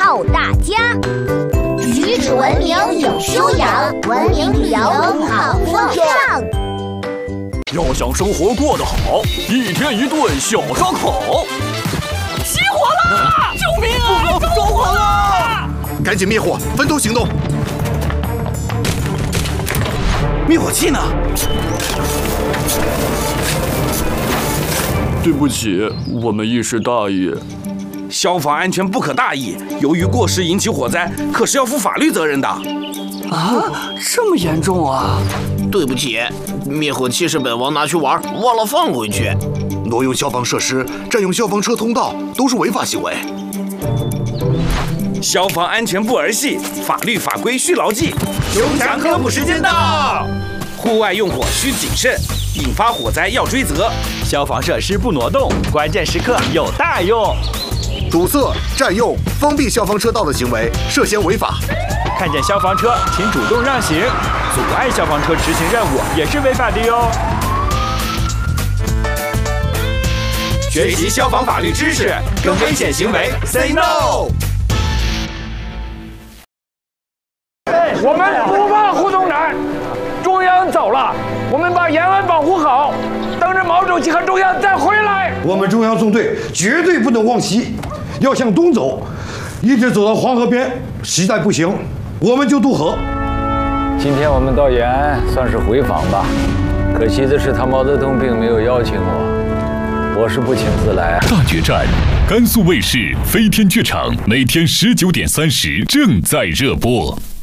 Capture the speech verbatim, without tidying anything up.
告大家。举止文明有修养，文明旅游好风尚。 要想生活过得好，一天一顿小烧烤。 起火了！救命啊！ 着火了！ 赶紧灭火，分头行动。 灭火器呢？对不起，我们一时大意。 消防安全不可大意，由于过失引起火灾，可是要负法律责任的。 啊，这么严重啊！ 对不起，灭火器是本王拿去玩，忘了放回去。 挪用消防设施、占用消防车通道都是违法行为。 消防安全不儿戏，法律法规需牢记。 熊强科普时间到， 户外用火需谨慎，引发火灾要追责。 消防设施不挪动，关键时刻有大用。 堵塞、占用、封闭消防车道的行为涉嫌违法。 看见消防车，请主动让行，阻碍消防车执行任务也是违法的哟。学习消防法律知识，跟危险行为 say no。 我们不怕胡宗南，中央走了，我们把延安保护好，等着毛主席和中央再回来。 我们中央纵队绝对不能往西，要向东走，一直走到黄河边，实在不行，我们就渡河。 今天我们到延安算是回访吧，可惜的是他毛泽东并没有邀请我，我是不请自来。 大决战，甘肃卫视飞天剧场每天十九点三十正在热播。